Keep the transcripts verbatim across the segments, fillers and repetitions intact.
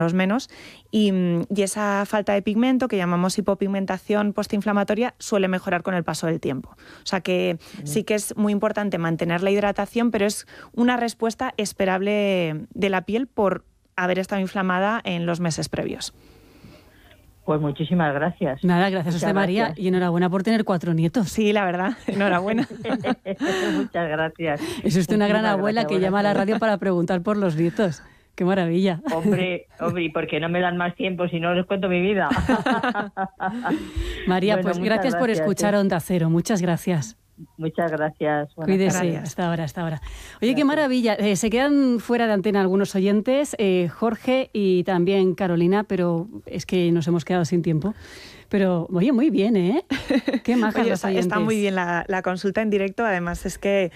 menos, y, y esa falta de pigmento, que llamamos hipopigmentación postinflamatoria, suele mejorar con el paso del tiempo. O sea que sí que es muy importante mantener la hidratación, pero es una respuesta esperable de la piel por haber estado inflamada en los meses previos. Pues muchísimas gracias. Nada, gracias a usted, María, gracias. Y enhorabuena por tener cuatro nietos. Sí, la verdad, enhorabuena. Muchas gracias. Es usted una gran abuela que llama a la radio para preguntar por los nietos. ¡Qué maravilla! Hombre, hombre, ¿y por qué no me dan más tiempo si no les cuento mi vida? María, bueno, pues gracias, gracias por escuchar ¿eh? Onda Cero. Muchas gracias. Muchas gracias. Buenas Cuídese, gracias. hasta ahora, hasta ahora. Oye, gracias. Qué maravilla. Eh, se quedan fuera de antena algunos oyentes, eh, Jorge y también Carolina, pero es que nos hemos quedado sin tiempo. Pero, oye, muy bien, ¿eh? Qué majas los oyentes. Está muy bien la, la consulta en directo. Además, es que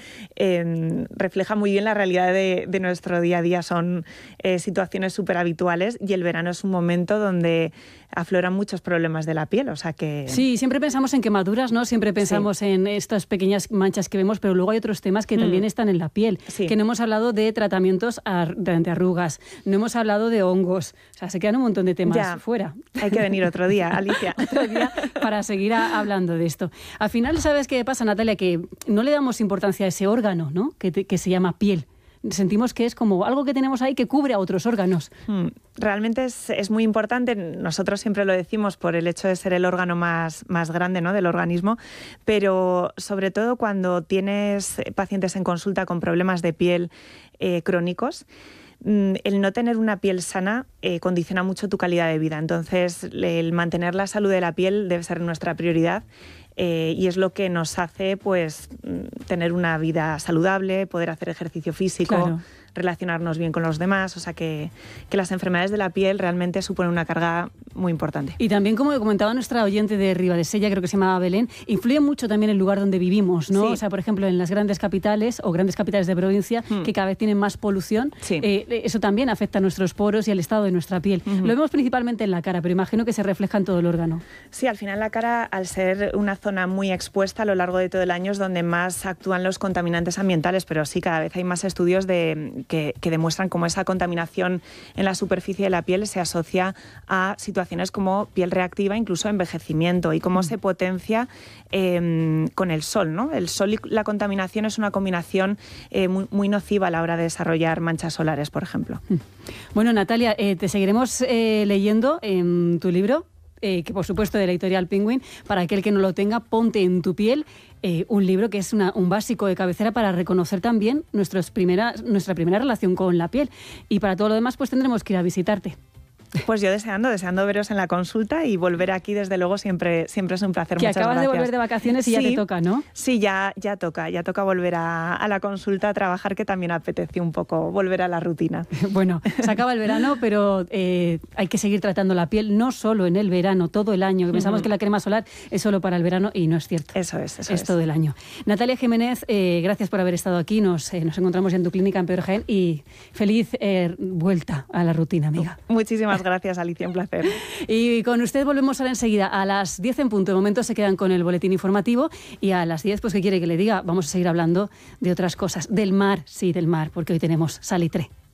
eh, refleja muy bien la realidad de, de nuestro día a día. Son eh, situaciones súper habituales y el verano es un momento donde afloran muchos problemas de la piel. O sea que... Sí, siempre pensamos en quemaduras, ¿no? Siempre pensamos sí. en estas pequeñas manchas que vemos, pero luego hay otros temas que mm. también están en la piel. Sí. Que no hemos hablado de tratamientos de antiarrugas, no hemos hablado de hongos. O sea, se quedan un montón de temas ya. fuera. Hay que venir otro día, Alicia. Otro día para seguir a, hablando de esto. Al final, ¿sabes qué pasa, Natalia? Que no le damos importancia a ese órgano, ¿no? Que, te, que se llama piel. Sentimos que es como algo que tenemos ahí que cubre a otros órganos. Realmente es, es muy importante, nosotros siempre lo decimos por el hecho de ser el órgano más, más grande, ¿no?, del organismo, pero sobre todo cuando tienes pacientes en consulta con problemas de piel eh, crónicos, el no tener una piel sana eh, condiciona mucho tu calidad de vida. Entonces, el mantener la salud de la piel debe ser nuestra prioridad eh, y es lo que nos hace pues tener una vida saludable, poder hacer ejercicio físico, claro. relacionarnos bien con los demás. O sea que, que las enfermedades de la piel realmente suponen una carga muy importante. Y también, como comentaba nuestra oyente de Ribadesella, creo que se llamaba Belén, influye mucho también el lugar donde vivimos, ¿no? Sí. O sea, por ejemplo, en las grandes capitales o grandes capitales de provincia, mm. que cada vez tienen más polución, sí. eh, eso también afecta a nuestros poros y al estado de nuestra piel. Mm-hmm. Lo vemos principalmente en la cara, pero imagino que se refleja en todo el órgano. Sí, al final la cara, al ser una zona muy expuesta a lo largo de todo el año, es donde más actúan los contaminantes ambientales, pero sí, cada vez hay más estudios de, que, que demuestran cómo esa contaminación en la superficie de la piel se asocia a situaciones como piel reactiva, incluso envejecimiento, y cómo se potencia eh, con el sol, ¿no? El sol y la contaminación es una combinación eh, muy, muy nociva a la hora de desarrollar manchas solares, por ejemplo. Bueno, Natalia, eh, te seguiremos eh, leyendo en tu libro, eh, que por supuesto de la editorial Penguin. Para aquel que no lo tenga, Ponte en tu piel, eh, un libro que es una, un básico de cabecera para reconocer también nuestros primera, nuestra primera relación con la piel. Y para todo lo demás, pues tendremos que ir a visitarte. Pues yo deseando, deseando veros en la consulta y volver aquí, desde luego, siempre, siempre es un placer. Que Muchas acabas gracias. de volver de vacaciones y sí, ya te toca, ¿no? Sí, ya, ya toca, ya toca volver a, a la consulta a trabajar, que también apetece un poco volver a la rutina. Bueno, se acaba el verano, pero eh, hay que seguir tratando la piel, no solo en el verano, todo el año. Pensamos uh-huh. que la crema solar es solo para el verano y no es cierto. Eso es, eso es. Es todo el año. Natalia Jiménez, eh, gracias por haber estado aquí. Nos, eh, nos encontramos en tu clínica en Pedro Jaén y feliz eh, vuelta a la rutina, amiga. Muchísimas gracias, Alicia, un placer. Y con usted volvemos ahora enseguida a las diez en punto. De momento se quedan con el boletín informativo y a las diez, pues ¿qué quiere que le diga? Vamos a seguir hablando de otras cosas. Del mar, sí, del mar, porque hoy tenemos salitre.